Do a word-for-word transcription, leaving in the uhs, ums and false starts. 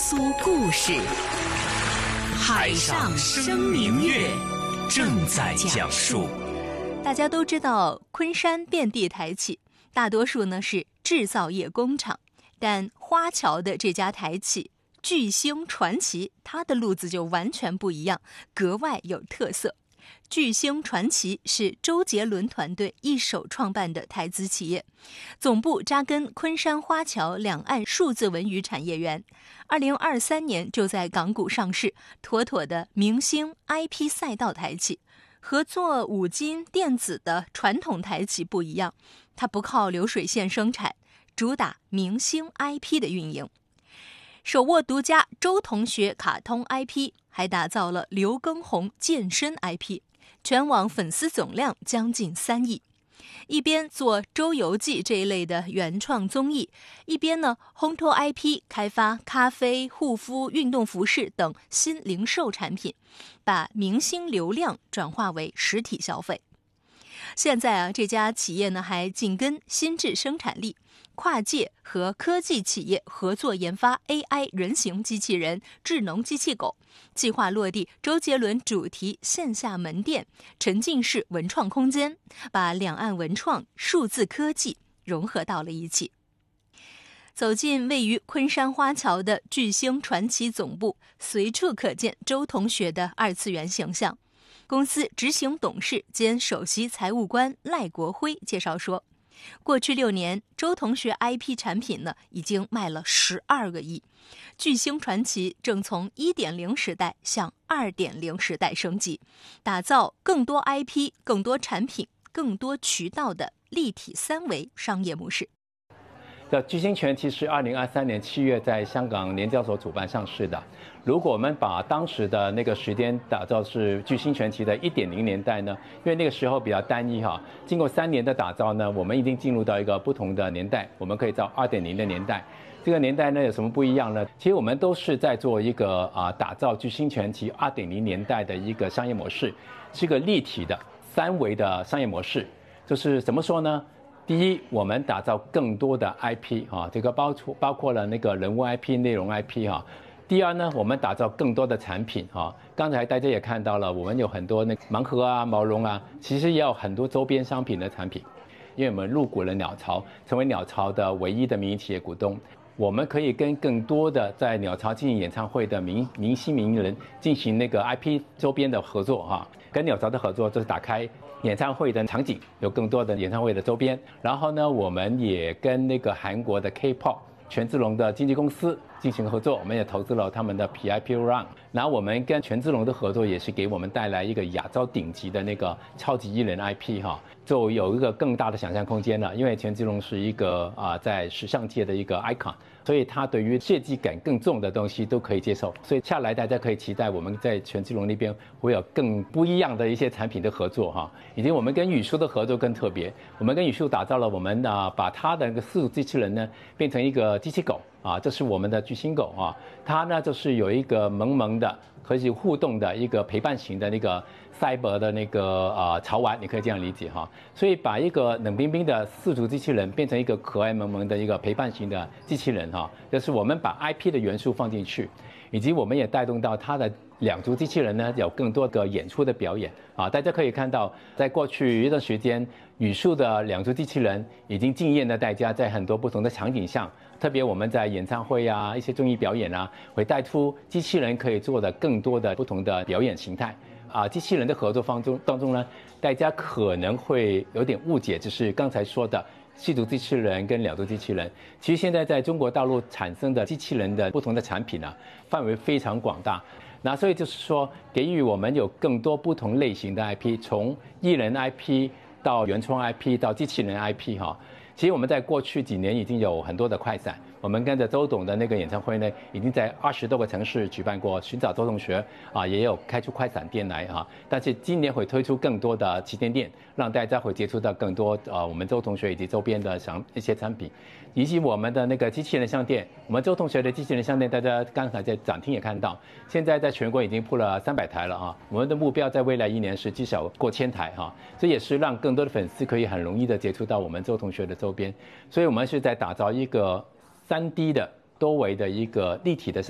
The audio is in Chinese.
苏故事，海上生明月正在讲述。 大家都知道，昆山遍地台企，大多数呢是制造业工厂，但花桥的这家台企巨星传奇，它的路子就完全不一样，格外有特色。巨星传奇是周杰伦团队一手创办的台资企业，总部扎根昆山花桥两岸数字文娱产业园。二零二三年就在港股上市，妥妥的明星 I P 赛道台企。和做五金电子的传统台企不一样，它不靠流水线生产，主打明星 I P 的运营。手握独家周同学卡通 I P， 还打造了刘畊宏健身 I P， 全网粉丝总量将近三亿。一边做《周游记》这一类的原创综艺，一边呢烘托 I P， 开发咖啡、护肤、运动服饰等新零售产品，把明星流量转化为实体消费。现在啊，这家企业呢还紧跟新智生产力，跨界和科技企业合作研发 A I 人形机器人、智能机器狗，计划落地周杰伦主题线下门店、沉浸式文创空间，把两岸文创、数字科技融合到了一起。走进位于昆山花桥的巨星传奇总部，随处可见周同学的二次元形象。公司执行董事兼首席财务官赖国辉介绍说，过去六年，周同学 I P 产品呢已经卖了十二个亿。巨星传奇正从 一点零 时代向 二点零 时代升级，打造更多 I P、更多产品、更多渠道的立体三维商业模式。 的巨星传奇是二零二三年七月在香港联交所主办上市的。如果我们把当时的那个时间打造是巨星传奇的 一点零 年代呢，因为那个时候比较单一哈，经过三年的打造呢，我们已经进入到一个不同的年代，我们可以到 二点零 的年代。这个年代呢有什么不一样呢？其实我们都是在做一个啊打造巨星传奇 二点零 年代的一个商业模式，是一个立体的三维的商业模式。就是怎么说呢？第一，我们打造更多的 I P 哈，这个包括包括了那个人物 I P、内容 I P 哈。第二呢，我们打造更多的产品哈。刚才大家也看到了，我们有很多那个盲盒啊、毛绒啊，其实也有很多周边商品的产品。因为我们入股了鸟巢，成为鸟巢的唯一的民营企业股东，我们可以跟更多的在鸟巢进行演唱会的明明星名人进行那个 I P 周边的合作哈。跟鸟巢的合作就是打开演唱会的场景，有更多的演唱会的周边。然后呢，我们也跟那个韩国的 K-pop 权志龙的经纪公司进行合作，我们也投资了他们的 P I P O Run。然后我们跟权志龙的合作也是给我们带来一个亚洲顶级的那个超级艺人 I P 哈，就有一个更大的想象空间了。因为权志龙是一个啊、呃、在时尚界的一个 icon， 所以他对于设计感更重的东西都可以接受。所以下来大家可以期待我们在权志龙那边会有更不一样的一些产品的合作哈。以及我们跟宇树的合作更特别，我们跟宇树打造了我们啊、呃、把他的那个四足机器人呢变成一个机器狗。啊，这是我们的巨星狗啊，它呢就是有一个萌萌的可以互动的一个陪伴型的那个赛博的那个呃潮玩，你可以这样理解哈。所以把一个冷冰冰的四足机器人变成一个可爱萌萌的一个陪伴型的机器人哈，就是我们把 I P 的元素放进去，以及我们也带动到它的两足机器人呢有更多的演出的表演啊。大家可以看到，在过去一段时间，宇树的两足机器人已经惊艳了大家，在很多不同的场景上。特别我们在演唱会啊、一些综艺表演啊，会带出机器人可以做的更多的不同的表演形态啊。机器人的合作方中当中呢，大家可能会有点误解，就是刚才说的四足机器人跟两足机器人。其实现在在中国大陆产生的机器人的不同的产品呢、啊，范围非常广大。那所以就是说，给予我们有更多不同类型的 I P， 从艺人 I P 到原创 I P 到机器人 I P 哈。其实我们在过去几年已经有很多的快闪，我们跟着周董的那个演唱会呢，已经在二十多个城市举办过寻找周同学啊，也有开出快闪店来啊。但是今年会推出更多的旗舰店，让大家会接触到更多呃我们周同学以及周边的商一些产品，以及我们的那个机器人商店，我们周同学的机器人商店，大家刚才在展厅也看到，现在在全国已经铺了三百台了啊。我们的目标在未来一年是至少过千台哈，这也是让更多的粉丝可以很容易的接触到我们周同学的周边，所以我们是在打造一个三 D 的多维的一个立体的